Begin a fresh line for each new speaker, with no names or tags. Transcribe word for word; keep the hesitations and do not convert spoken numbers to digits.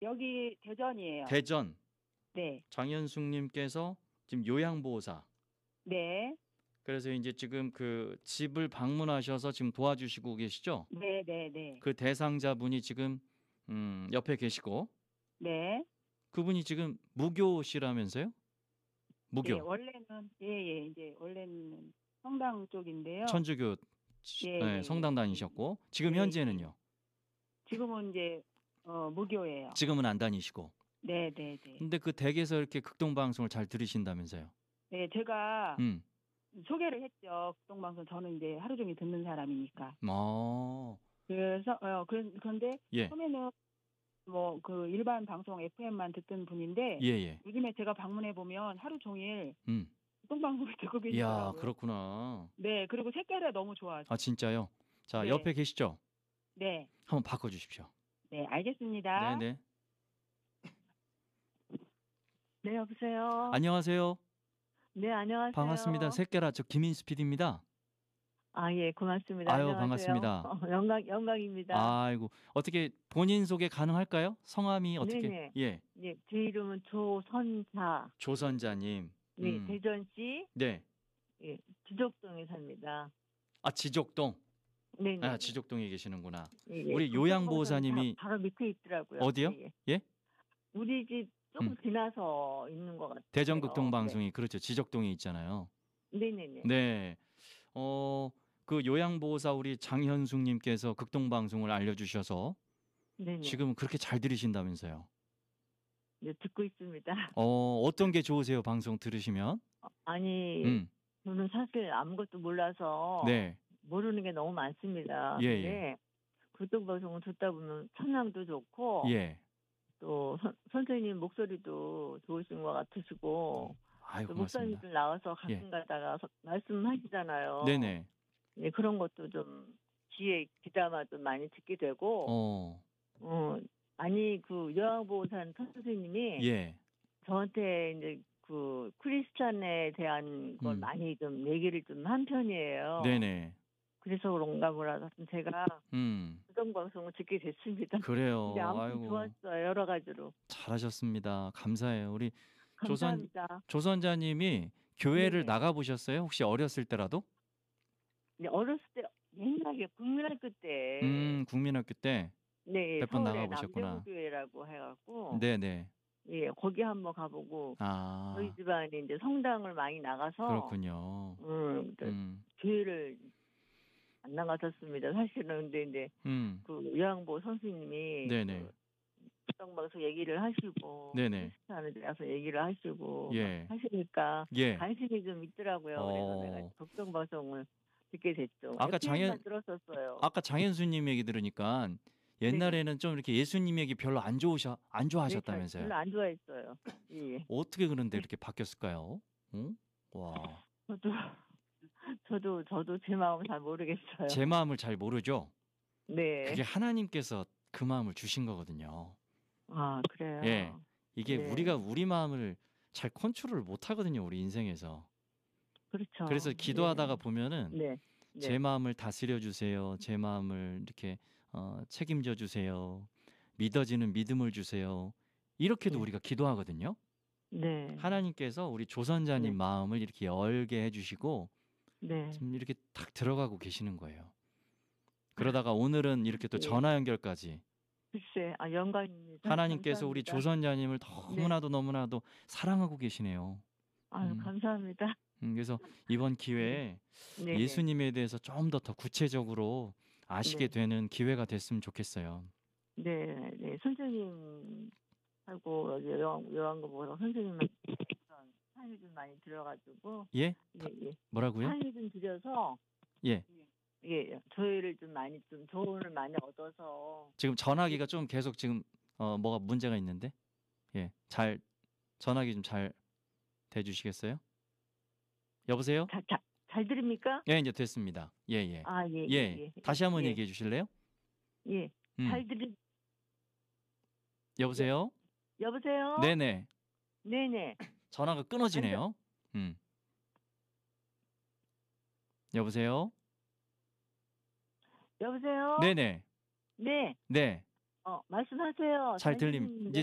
여기 대전이에요.
대전.
네.
장현숙님께서 지금 요양보호사.
네.
그래서 이제 지금 그 집을 방문하셔서 지금 도와주시고 계시죠?
네, 네, 네.
그 대상자분이 지금 음, 옆에 계시고
네.
그분이 지금 무교시라면서요? 무교.
예, 원래는 예, 예, 이제 원래는 성당 쪽인데요.
천주교
예,
네,
예,
성당
예.
다니셨고 지금
예,
현재는요?
지금은 이제 어, 무교예요.
지금은 안 다니시고.
네, 네, 네.
근데 그 댁에서 이렇게 극동 방송을 잘 들으신다면서요?
네, 제가
음.
소개를 했죠. 극동방송 저는 이제 하루 종일 듣는 사람이니까.
어.
그래서 어 그- 그런데
예.
처음에는 뭐 그 일반 방송 에프엠만 듣던 분인데
예, 예.
요즘에 제가 방문해 보면 하루 종일
음.
극동방송을 듣고
이야,
계시더라고요.
그렇구나.
네, 그리고 색깔이 너무 좋아요.
아, 진짜요? 자,
네.
옆에 계시죠?
네,
한번 바꿔 주십시오.
네, 알겠습니다.
네, 네.
네, 여보세요.
안녕하세요.
네, 안녕하세요.
반갑습니다. 새끼라 저 김인수 피디입니다.
아, 예, 고맙습니다.
아유,
안녕하세요.
반갑습니다.
어, 영광, 영광입니다.
아이고, 어떻게 본인 소개 가능할까요? 성함이 어떻게?
네네.
예.
예, 제 이름은 조선자.
조선자님.
네,
음.
대전시,
네.
예, 지족동에 삽니다.
아, 지족동.
네네.
아, 지족동에 계시는구나.
예, 예.
우리 요양보호사님이
바, 바로 밑에 있더라고요.
어디요?
예, 예.
예?
우리 집 조금
음.
지나서 있는 것 같아요.
대전극동방송이 그렇죠. 지적동에 있잖아요.
네, 네네.
네. 어, 그 요양보호사 우리 장현숙님께서 극동방송을 알려주셔서
네네.
지금 그렇게 잘 들으신다면서요.
네, 듣고 있습니다.
어, 어떤 게 좋으세요? 방송 들으시면?
아니,
음.
저는 사실 아무것도 몰라서
네.
모르는 게 너무 많습니다.
예,
근데
예.
극동방송을 듣다 보면 천량도 좋고
예.
또 선, 선생님 목소리도 좋으신 것 같으시고
아유,
또
고맙습니다.
목사님들 나와서 가끔
예.
가다가 서- 말씀하시잖아요.
네네.
예, 그런 것도 좀 귀에 귀담아 좀 많이 듣게 되고
어,
어, 아니 그 요양보호사 선생님이
예.
저한테 이제 그 크리스찬에 대한 걸
음.
많이 좀 얘기를 좀 한 편이에요.
네네.
그래서 그런가 몰라서 제가
음.
수동 방송을 듣게 됐습니다.
그래요.
근데 아무튼
아이고.
좋았어요. 여러 가지로.
잘하셨습니다. 감사해요. 우리 조선,
감사합니다.
조선자님이 교회를
네네.
나가보셨어요? 혹시 어렸을 때라도?
네, 어렸을 때 옛날에 국민학교 때
음, 국민학교 때?
네,
몇 번
서울에
나가보셨구나.
남대문교회라고 해갖고
네네.
예, 거기 한번 가보고
아,
저희 집안이 이제 성당을 많이 나가서
그렇군요.
음, 그
음,
교회를 안 나가셨습니다. 사실은 근데 이제
음,
그 요양보 선생님이
네네.
그 방송 얘기를 하시고
네네.
크리스찬에 대해서 얘기를 하시고
예.
막 하시니까
예.
관심이 좀 있더라고요. 그래서
어.
내가 독성 방송을 듣게 됐죠.
아까
에프엠만
장현-
들었었어요.
아까 장현수님 얘기 들으니까 옛날에는 좀 이렇게 예수님 얘기 별로 안 좋으셔, 안
네, 잘-
좋아하셨다면서요.
별로 안 좋아했어요. 예.
어떻게 그런데 이렇게 바뀌었을까요? 응? 와.
저도 저도 저도 제 마음 잘 모르겠어요.
제 마음을 잘 모르죠?
네.
그게 하나님께서 그 마음을 주신 거거든요.
아, 그래요.
예. 이게
네.
우리가 우리 마음을 잘 컨트롤을 못 하거든요, 우리 인생에서.
그렇죠.
그래서 기도하다가
네.
보면은
네. 네.
제 마음을 다스려 주세요. 제 마음을 이렇게 어, 책임져 주세요. 믿어지는 믿음을 주세요. 이렇게도
네.
우리가 기도하거든요.
네.
하나님께서 우리 조선자님
네.
마음을 이렇게 열게 해주시고
네.
지금 이렇게 탁 들어가고 계시는 거예요. 그러다가 오늘은 이렇게 또
네.
전화 연결까지
글쎄, 아, 영광입니다.
하나님께서 우리
감사합니다.
조선자님을 너무나도 너무나도 사랑하고 계시네요.
아유,
음.
감사합니다.
음, 그래서 이번 기회에
네.
예수님에 대해서 좀 더 더 구체적으로 아시게
네.
되는 기회가 됐으면 좋겠어요.
네, 네. 선생님하고 여기 요양, 요양고 보러 선생님한테 사연이 좀 많이 들어가지고,
예?
예, 예.
뭐라고요?
사연이 좀 드려서,
예.
예, 저희를 좀 많이, 좀 조언을 많이 얻어서,
지금 전화기가 좀 계속 지금 어 뭐가 문제가 있는데. 예. 잘 전화기 좀 잘 대주시겠어요? 여보세요?
자, 자, 잘 들립니까?
예, 이제 됐습니다. 예, 예.
아, 예,
예.
예, 예.
다시 한번
예,
얘기해 주실래요?
예.
음.
잘 들리,
여보세요?
여보세요?
네네.
네네.
전화가 끊어지네요. 음. 여보세요?
여보세요?
네네.
네.
네.
어, 말씀하세요.
잘 들림.
선생님.
이제